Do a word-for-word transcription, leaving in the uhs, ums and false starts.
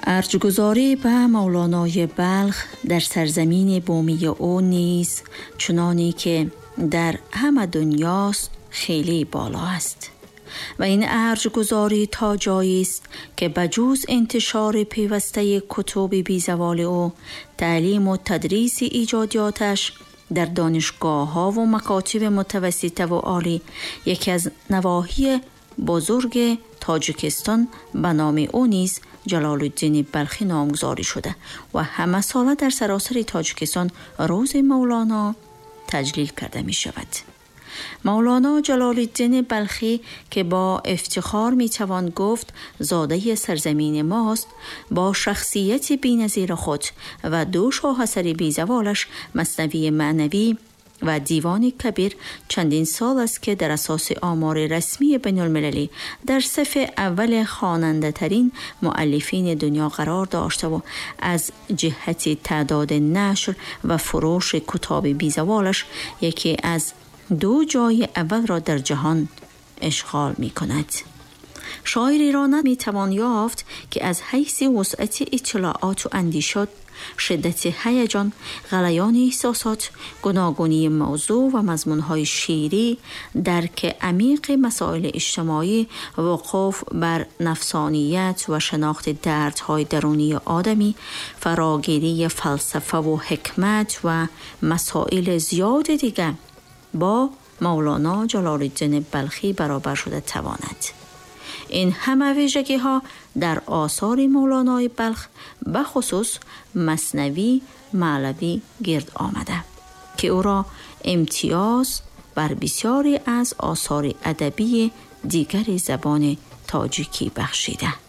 ارجگذاری به مولانای بلخ در سرزمین بومی او نیز چنانی که در همه دنیاست خیلی بالا است و این ارجگذاری تا جایی است که بجز انتشار پیوسته کتب بیزوال او، تعلیم و تدریس ایجادیاتش در دانشگاه ها و مکاتب متوسطه و عالی، یکی از نواحی بزرگ تاجیکستان به نام او نیز جلال الدین بلخی نامگذاری شده و همه ساله در سراسر تاجیکستان روز مولانا تجلیل کرده می شود. مولانا جلال الدین بلخی که با افتخار می توان گفت زاده سرزمین ماست، با شخصیت بی‌نظیر خود و دو شاهسر بیزوالش مثنوی معنوی و دیوان کبیر چندین سال است که در اساس آمار رسمی بین المللی در صف اول خواننده ترین مؤلفین دنیا قرار داشته و از جهت تعداد نشر و فروش کتاب بیزوالش یکی از دو جای اول را در جهان اشغال می کند. شاعری را نمی توان یافت که از حیث وسعت اطلاعات و اندیشات، شدت هیجان، غلیان احساسات، گوناگونی موضوع و مضمون‌های شعری، درک عمیق مسائل اجتماعی، وقوف بر نفسانیت و شناخت دردهای درونی آدمی، فراگیری فلسفه و حکمت و مسائل زیاد دیگر با مولانا جلال الدین بلخی برابر شده تواند. این همه ویژگی ها در آثار مولانای بلخ به خصوص مثنوی معنوی گرد آمده که او را امتیاز بر بسیاری از آثار ادبی دیگر زبان تاجیکی بخشیده.